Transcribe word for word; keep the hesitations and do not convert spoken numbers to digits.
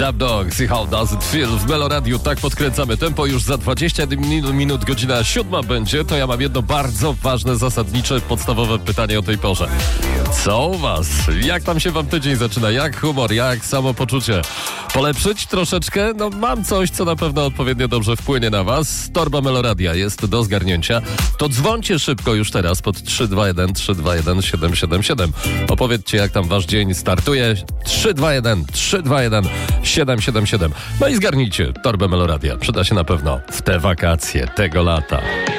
Love Dogs i How Does It Feel w Meloradiu. Tak podkręcamy tempo. Już za dwadzieścia minut, godzina siódma będzie. To ja mam jedno bardzo ważne, zasadnicze, podstawowe pytanie o tej porze. Co u was? Jak tam się wam tydzień zaczyna? Jak humor? Jak samopoczucie? Polepszyć troszeczkę? No mam coś, co na pewno odpowiednio dobrze wpłynie na was. Torba Meloradia jest do zgarnięcia. To dzwońcie szybko już teraz pod trzy dwa jeden trzy dwa jeden siedem siedem siedem. Opowiedzcie, jak tam wasz dzień startuje. trzy dwa jeden trzy dwa jeden siedem siedem siedem. No i zgarnijcie Torbę Meloradia. Przyda się na pewno w te wakacje tego lata.